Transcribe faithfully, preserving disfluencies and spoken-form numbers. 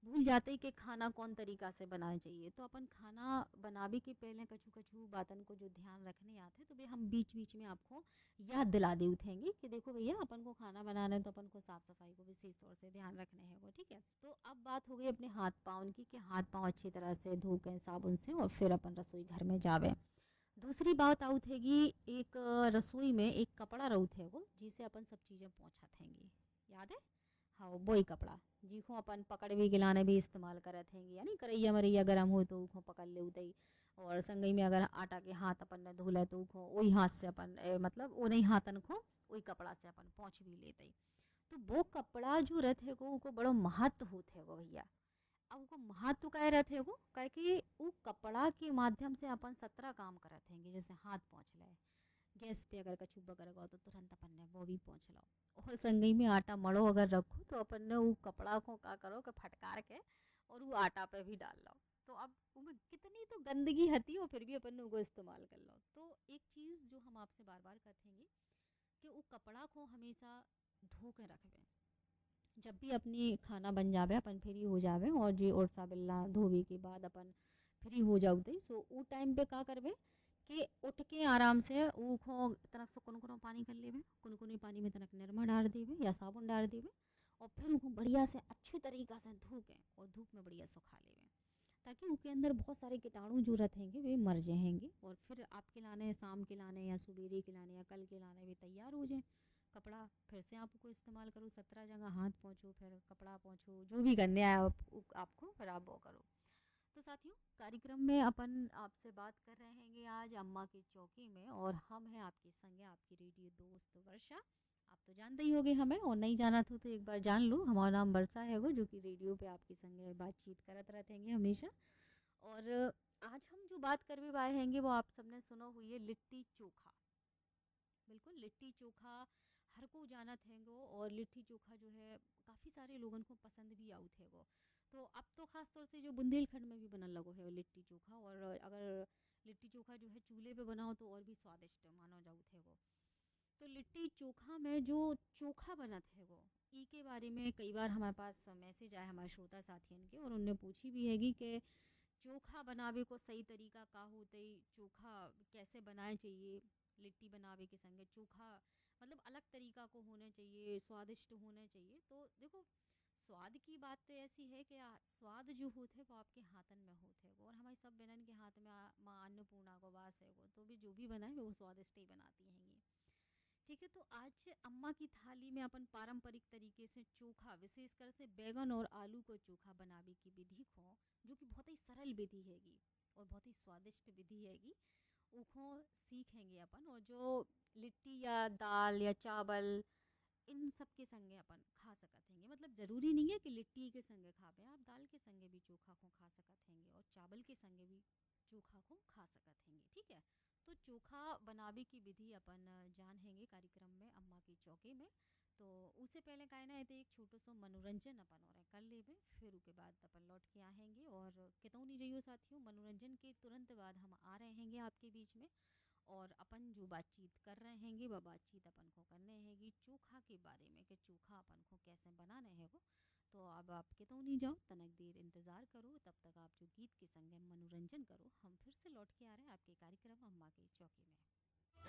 भूल जाते कि खाना कौन तरीका से बनाना चाहिए। तो अपन खाना बनावे के पहले कछु कछु बातन को जो ध्यान रखने आते तो भाई हम बीच बीच में आपको याद दिला दे उठेंगे कि देखो भैया अपन को खाना बनाना है तो अपन को साफ सफाई को विशेष तौर से ध्यान रखने हैं वो, ठीक है। तो अब बात हो गई अपने हाथ पाँव की कि हाथ पाँव अच्छी तरह से धोके साबुन से और फिर अपन रसोई घर में जावे। दूसरी बात आउत हैगी, एक अ, रसोई में एक कपड़ा रउत है वो जिसे अपन सब चीज़ें पहुँचत हैंगी, याद है। हाँ वही कपड़ा जिको अपन पकड़ भी गिलाने भी इस्तेमाल करत हैंगे, यानी करैया मरैया गरम हो तो उको पकड़ ले उतई। और संगई में अगर आटा के हाथ अपन ने धोले तो उको वही हाथ से अपन ए, मतलब वो नहीं हाथन को वही कपड़ा से अपन पहुँच भी लेते। तो वो कपड़ा जो रथ है वो उको बड़ो महत्व होत है वो भैया। अब उनको महत्व कह रहे थे वो कह कि वो कपड़ा के माध्यम से अपन सत्रह काम करत हैंगे, जैसे हाथ पहुँच लाए, गैस पे अगर कछु बगर गो तो तुरंत अपन ने वो भी पहुँच लो। और संगई में आटा मड़ो अगर रखो तो अपन ने वो कपड़ा को का करो कि फटकार के और वो आटा पे भी डाल लो। तो अब उसमें कितनी तो गंदगी हती और फिर भी अपन ने उसको इस्तेमाल कर लो। तो एक चीज़ जो हम आपसे बार बार कहेंगे कि वो कपड़ा को हमेशा धो के रखबे। जब भी अपनी खाना बन जावे अपन फ्री हो जावे और जी और सा बिल्ला धोवे के बाद अपन फ्री हो जाते सो वो टाइम पे का करबे कि उठ के आराम से ऊ खो तनक से कुनकुनो पानी कर लेवे, कुनकुनी पानी में तनक निरमा डाल देवे या साबुन डाल देवे और फिर उनको बढ़िया से अच्छी तरीका से धो के और धूप में बढ़िया सुखा लेवे, ताकि उसके अंदर बहुत सारे कीटाणु जो रहेंगे वे मर जाएंगे और फिर आपके लाने शाम के लाने या सुबेरे के लाने या कल के लाने वे तैयार हो जाए। कपड़ा फिर से आपको इस्तेमाल करो, सत्रह जगह हाथ पहुँचो फिर कपड़ा पहुँचो जो भी करने आया आप, आपको फिर आप वो करो। तो साथियों कार्यक्रम में अपन आपसे बात कर रहे हैं आज अम्मा की चौकी में और हम हैं आपके संगे आपकी रेडियो दोस्त वर्षा। आप तो जानते ही होगे हमें और नहीं जाना था तो एक बार जान लो, हमारा नाम वर्षा है वो जो कि रेडियो पे आपके संगे बातचीत करते रहते हैं हमेशा। और आज हम जो बात करवे आए हैं वो आप सबने सुना हुई है लिट्टी चोखा। बिल्कुल लिट्टी चोखा हर को जानत है वो और लिट्टी चोखा जो है काफ़ी सारे लोगों को पसंद भी आउत है वो। तो अब तो ख़ास तौर से जो बुंदेलखंड में भी बनने लगो है वो लिट्टी चोखा, और अगर लिट्टी चोखा जो है चूल्हे पे बनाओ तो और भी स्वादिष्ट मानो जाउत है वो। तो लिट्टी चोखा में जो चोखा बनत है वो ई के बारे में कई बार हमारे पास मैसेज आए हमारे श्रोता साथियन के और उनने पूछी भी हैगी कि चोखा बनावे को सही तरीका का होते, चोखा कैसे बनाए चाहिए, लिट्टी बनावे के संगे चोखा मतलब अलग तरीका को होना चाहिए, स्वादिष्ट होना चाहिए। तो देखो स्वाद की बात तो ऐसी है कि आ- स्वाद जो होते है वो आपके हाथन में होते है वो, और हमारी सब बहनन के हाथ में आ- माँ अन्नपूर्णा को वास है वो, तो भी जो भी बनाए वो स्वादिष्ट ही बनाती हैंगी। ठीक है, तो आज अम्मा की थाली में अपन पारंपरिक तरीके से चोखा विशेषकर से बैगन और आलू को चोखा बनावे की विधि को, जो कि बहुत ही सरल विधि हैगी और बहुत ही स्वादिष्ट विधि हैगी, उको सीखेंगे अपन। और जो लिट्टी या दाल या चावल इन सब के संगे अपन खा सकत हैंगे, मतलब ज़रूरी नहीं है कि लिट्टी के संगे खावे, आप दाल के संगे भी चोखा को खा सकत हैंगे और चावल के संगे भी चोखा को खा सकत हैंगे, ठीक है। तो चोखा बनावे की विधि अपन जान हैंगे कार्यक्रम में अम्मा की चौकी में। तो उससे पहले का है ना एक छोटो सो मनोरंजन अपन और कर लेवे, फिर उसके बाद अपन लौट के आएंगे और कितों नहीं जाइयो साथियों, मनोरंजन के तुरंत बाद हम आ रहे हैंगे आपके बीच में और अपन जो बातचीत कर रहे हैंगे वह बातचीत अपन को करने हैगी चोखा के बारे में कि चोखा अपन को कैसे बनाने है वो। तो अब आप कितों नहीं जाओ, तनक देर इंतज़ार करो, तब तक आप जो गीत के संग मनोरंजन करो, हम फिर से लौट के आ रहे हैं आपके कार्यक्रम अम्मा की चौकी में।